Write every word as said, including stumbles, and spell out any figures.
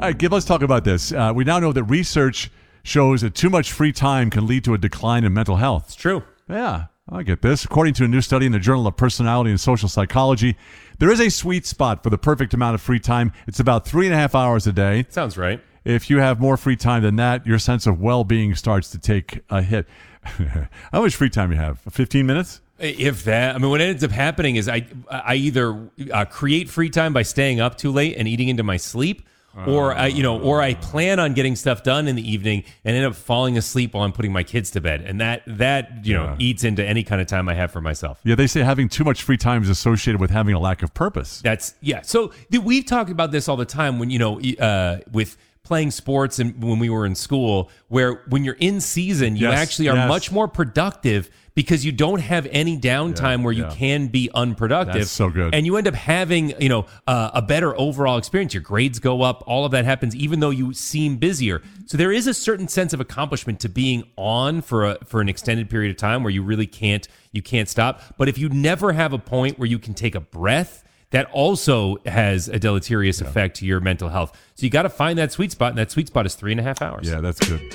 All right, Gib, let's talk about this. Uh, we now know that research shows that too much free time can lead to a decline in mental health. It's true. Yeah, I get this. According to a new study in the Journal of Personality and Social Psychology, there is a sweet spot for the perfect amount of free time. It's about three and a half hours a day. Sounds right. If you have more free time than that, your sense of well-being starts to take a hit. How much free time you have? fifteen minutes? If that, I mean, what ends up happening is I I either uh, create free time by staying up too late and eating into my sleep, or I, you know, or I plan on getting stuff done in the evening and end up falling asleep while I'm putting my kids to bed, and that that you Yeah. know eats into any kind of time I have for myself. Yeah, they say having too much free time is associated with having a lack of purpose. That's yeah. So th- we've talked about this all the time when you know uh, with playing sports and when we were in school, where when you're in season, you Yes, actually are yes. much more productive because you don't have any downtime Yeah, where you yeah. can be unproductive. That's so good. And you end up having, you know, uh, a better overall experience. Your grades go up. All of that happens even though you seem busier. So there is a certain sense of accomplishment to being on for a, for an extended period of time where you really can't you can't stop. But if you never have a point where you can take a breath, that also has a deleterious effect to your mental health. So you got to find that sweet spot, and that sweet spot is three and a half hours. Yeah, that's good.